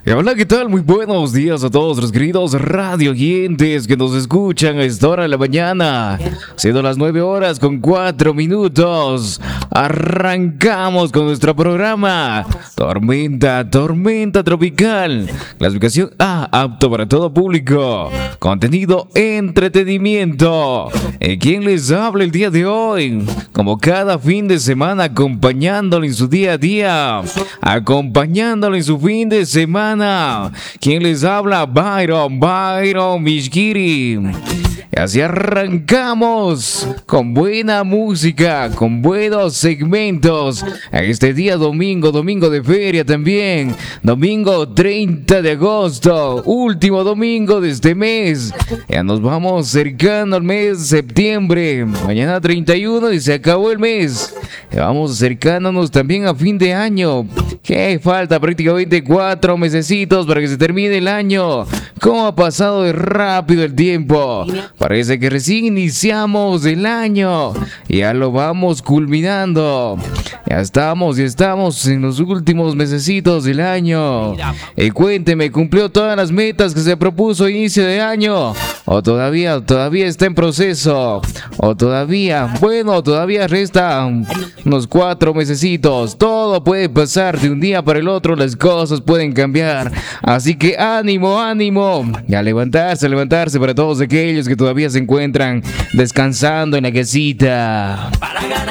Hola, ¿qué tal? Muy buenos días a todos los queridos radio oyentes que nos escuchan a esta hora de la mañana. Siendo las 9 horas con 4 minutos, arrancamos con nuestro programa Tormenta Tropical. Clasificación A, apto para todo público. Contenido, entretenimiento. ¿Quién les habla el día de hoy? Como cada fin de semana, acompañándolo en su día a día, acompañándolo en su fin de semana. ¿Quién les habla? Byron Mishkiri. Y así arrancamos con buena música, con buenos segmentos. Este día domingo de feria también. Domingo 30 de agosto, último domingo de este mes. Ya nos vamos acercando al mes de septiembre. Mañana 31 y se acabó el mes. Vamos acercándonos también a fin de año. Que falta prácticamente 4 mesecitos para que se termine el año. ¿Cómo ha pasado de rápido el tiempo? Parece que recién iniciamos el año. Ya lo vamos culminando. Ya estamos en los últimos mesecitos del año. Y cuénteme, ¿cumplió todas las metas que se propuso a inicio de año? ¿O todavía está en proceso? ¿O todavía resta unos 4 mesecitos? Todo puede pasar de un día para el otro, las cosas pueden cambiar. Así que ánimo. Y a levantarse para todos aquellos que todavía se encuentran descansando en la casita. Para ganar